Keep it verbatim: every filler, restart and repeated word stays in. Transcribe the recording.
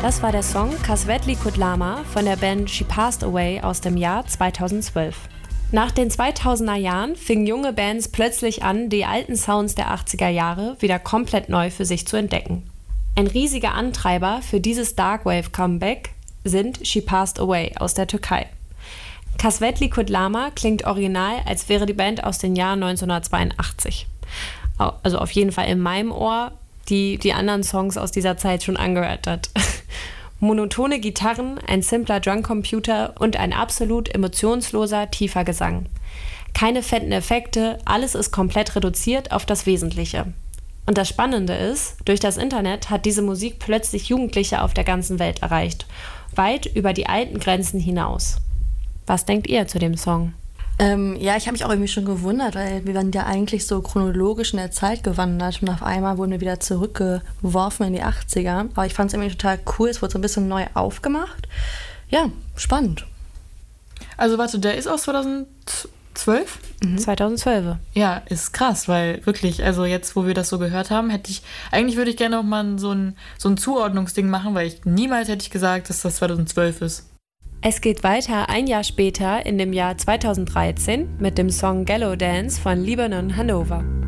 Das war der Song Kasvetli Kudlama von der Band She Passed Away aus dem Jahr zweitausendzwölf. Nach den zweitausender Jahren fingen junge Bands plötzlich an, die alten Sounds der achtziger Jahre wieder komplett neu für sich zu entdecken. Ein riesiger Antreiber für dieses Darkwave-Comeback sind She Passed Away aus der Türkei. Kasvetli Kudlama klingt original, als wäre die Band aus dem Jahr neunzehnhundertzweiundachtzig. Also auf jeden Fall in meinem Ohr, die die anderen Songs aus dieser Zeit schon angehört hat. Monotone Gitarren, ein simpler Drumcomputer und ein absolut emotionsloser, tiefer Gesang. Keine fetten Effekte, alles ist komplett reduziert auf das Wesentliche. Und das Spannende ist, durch das Internet hat diese Musik plötzlich Jugendliche auf der ganzen Welt erreicht, weit über die alten Grenzen hinaus. Was denkt ihr zu dem Song? Ähm, ja, ich habe mich auch irgendwie schon gewundert, weil wir waren ja eigentlich so chronologisch in der Zeit gewandert und auf einmal wurden wir wieder zurückgeworfen in die achtziger. Aber ich fand es irgendwie total cool, es wurde so ein bisschen neu aufgemacht. Ja, spannend. Also warte, der ist aus zweitausendzwölf? Mhm. zweitausendzwölf. Ja, ist krass, weil wirklich, also jetzt, wo wir das so gehört haben, hätte ich, eigentlich würde ich gerne noch mal so ein, so ein Zuordnungsding machen, weil ich niemals hätte ich gesagt, dass das zweitausendzwölf ist. Es geht weiter ein Jahr später in dem Jahr zweitausenddreizehn mit dem Song Gallow Dance von Libanon Hanover.